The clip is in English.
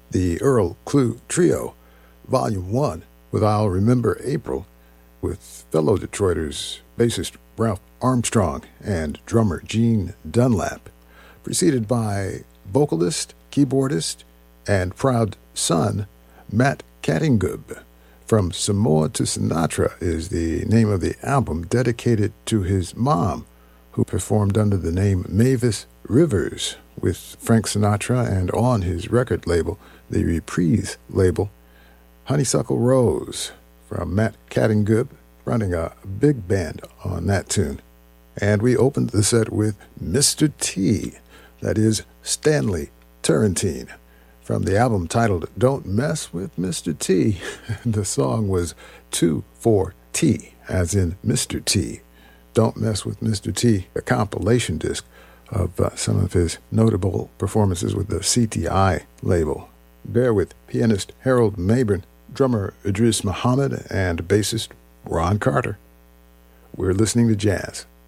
the Earl Klugh Trio, Volume 1, with I'll Remember April, with fellow Detroiters bassist Ralph Armstrong and drummer Gene Dunlap, preceded by vocalist, keyboardist, and proud son Matt Catingub. From Samoa to Sinatra is the name of the album, dedicated to his mom, who performed under the name Mavis Rivers with Frank Sinatra, and on his record label, the Reprise label, Honeysuckle Rose, from Matt Catingub, running a big band on that tune. And we opened the set with Mr. T, that is Stanley Turrentine, from the album titled Don't Mess with Mr. T. The song was 2-4-T, as in Mr. T. Don't Mess with Mr. T, a compilation disc of some of his notable performances with the CTI label. There with pianist Harold Mabern, drummer Idris Muhammad, and bassist Ron Carter. We're listening to jazz.